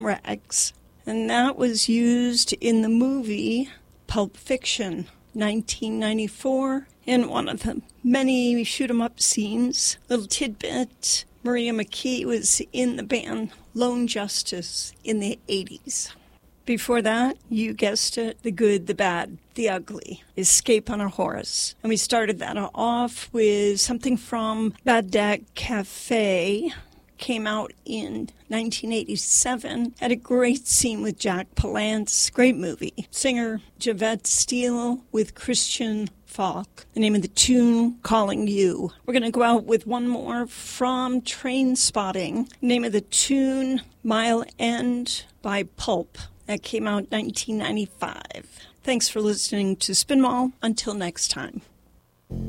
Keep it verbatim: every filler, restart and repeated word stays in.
rags. And that was used in the movie Pulp Fiction, nineteen ninety-four, in one of the many shoot-'em-up scenes. Little tidbit, Maria McKee was in the band Lone Justice in the eighties. Before that, you guessed it, The Good, the Bad, the Ugly, Escape on a Horse. And we started that off with something from Baghdad Cafe. Came out in nineteen eighty-seven. Had a great scene with Jack Palance. Great movie. Singer Javette Steele with Christian Falk. The name of the tune, Calling You. We're going to go out with one more from Train Spotting. Name of the tune, Mile End by Pulp. That came out nineteen ninety-five. Thanks for listening to Spin Mall. Until next time.